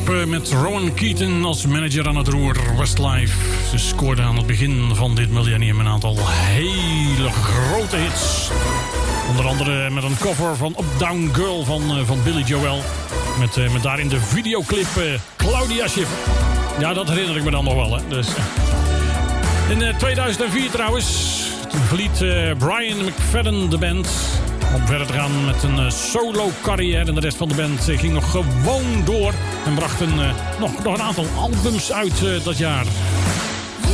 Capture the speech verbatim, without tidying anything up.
club met Rowan Keaton als manager aan het roer. Westlife. Ze scoorde aan het begin van dit millennium een aantal hele grote hits. Onder andere met een cover van Uptown Girl van, van Billy Joel. Met, met daarin de videoclip uh, Claudia Schiffer. Ja, dat herinner ik me dan nog wel. Hè. Dus, uh. In uh, tweeduizend vier trouwens verliet uh, Brian McFadden de band om verder te gaan met een uh, solo carrière. En de rest van de band uh, ging nog gewoon door en bracht een, uh, nog, nog een aantal albums uit uh, dat jaar.